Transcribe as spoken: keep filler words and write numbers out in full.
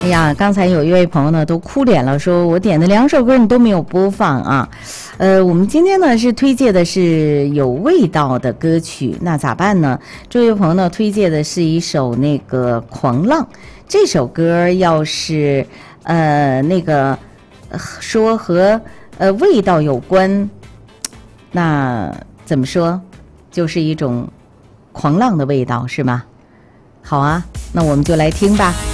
哎呀，刚才有一位朋友呢都哭脸了，说我点的两首歌你都没有播放啊。呃，我们今天呢是推荐的是有味道的歌曲，那咋办呢？这位朋友呢推荐的是一首那个《狂浪》，这首歌要是呃那个、呃、说和呃味道有关，那怎么说？就是一种狂浪的味道，是吗？好啊，那我们就来听吧。